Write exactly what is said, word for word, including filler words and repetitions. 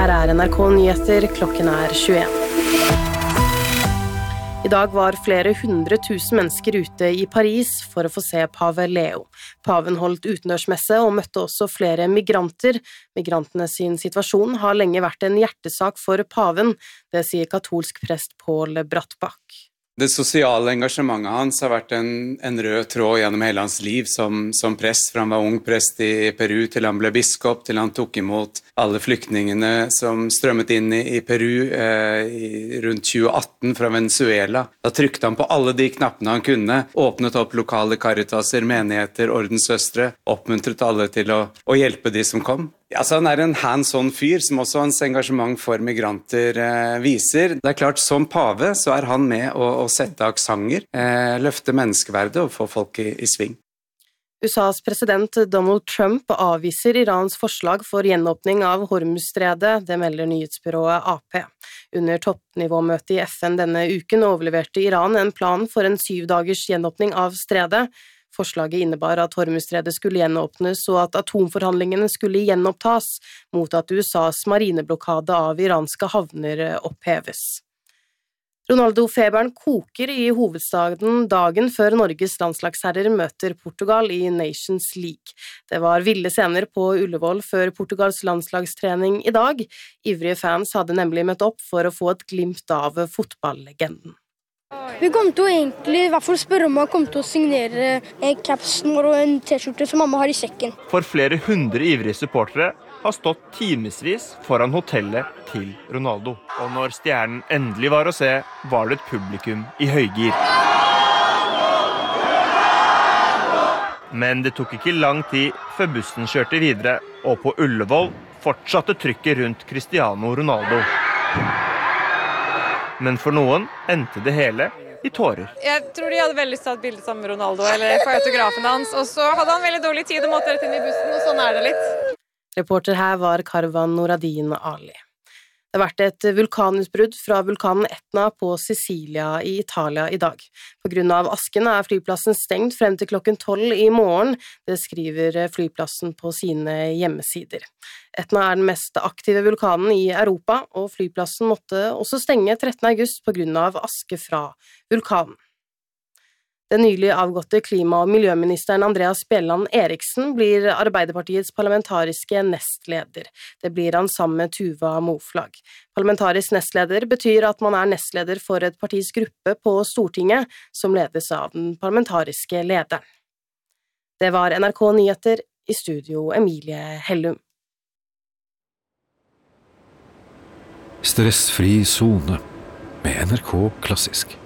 Her er N R K Nyheter, klokken er tjueen. I dag var flere hundre tusen mennesker ute i Paris for å få se pave Leo. Paven holdt utendørsmesse og møtte også flere migranter. Migrantene sin situasjon har lenge vært en hjertesak for paven, det sier katolsk prest Paul Brattbakk. Det sosiale engasjementet hans har vært en, en rød tråd gjennom hele hans liv som, som prest, fra han var ung prest i Peru til han ble biskop, til han tok imot alle flyktningene som strømmet inn i, i Peru eh, i, rundt tjue atten fra Venezuela. Da trykte han på alle de knappene han kunne, åpnet opp lokale karitaser, menigheter, ordenssøstre, oppmuntret alle til å, å hjelpe de som kom. Altså, han er en hands-on fyr, som også hans engasjement for migranter eh, viser. Det er klart, som pave så er han med å, å sette aksanger, eh, løfte menneskeverdet og få folk i, i sving. U S A's president Donald Trump avviser Irans forslag for gjenåpning av Hormuzstredet, det melder nyhetsbyrået A P. Under toppnivåmøtet i F N denne uken overleverte Iran en plan for en syv dagers gjenåpning av stredet. Forslaget innebar at Hormuzstredet skulle gjenåpnes og at atomforhandlingene skulle gjenopptas, mot at U S A's marineblokade av iranske havner oppheves. Ronaldo-feberen koker i hovedstaden dagen før Norges landslagsherrer møter Portugal i Nations League. Det var ville scener på Ullevål før Portugals landslagstrening i dag. Ivrige fans hadde nemlig møtt opp for å få et glimt av fotballlegenden. Vi kom til å egentlig i hvert fall spørre om han kom til å signere en capsen og en t-skjorte som mamma har i sekken. For flere hundre ivrige supportere har stått timesvis foran hotellet til Ronaldo. Og når stjernen endelig var å se, var det et publikum i høygir. Men det tok ikke lang tid før bussen kjørte videre, og på Ullevål fortsatte trykket rundt Cristiano Ronaldo. Men for noen endte det hele i tårer. Jeg tror de hadde veldig lyst til å ha et bilde sammen med Ronaldo, eller få autografen hans, og så hadde han veldig dårlig tid og måtte rett inn i bussen, og sånn er det litt. Reporter her var Karvan Noradin Ali. Det har vært et vulkanutbrudd fra vulkanen Etna på Sicilia i Italia i dag. På grunn av asken er flyplassen stengt frem til klokken tolv i morgen, det skriver flyplassen på sine hjemmesider. Etna er den mest aktive vulkanen i Europa, og flyplassen måtte også stenge trettende august på grunn av aske fra vulkanen. Den nylig avgåtte klima- og miljøministeren Andreas Bjelland Eriksen blir Arbeiderpartiets parlamentariske nestleder. Det blir han sammen med Tuva Moflag. Parlamentarisk nestleder betyr at man er nestleder for et partis gruppe på Stortinget, som ledes av den parlamentariske lederen. Det var N R K Nyheter, i studio Emilie Hellum. Stressfri zone med N R K Klassisk.